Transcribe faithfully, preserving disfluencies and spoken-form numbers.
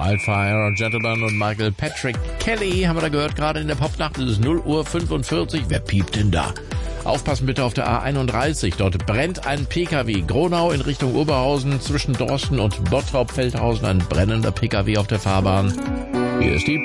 Wildfire Gentleman und Michael Patrick Kelly haben wir da gehört, gerade in der Popnacht. Es ist null Uhr fünfundvierzig. Wer piept denn da? Aufpassen bitte auf der A einunddreißig. Dort brennt ein P K W. Gronau in Richtung Oberhausen zwischen Dorsten und Bottrop-Feldhausen. Ein brennender P K W auf der Fahrbahn. Hier ist die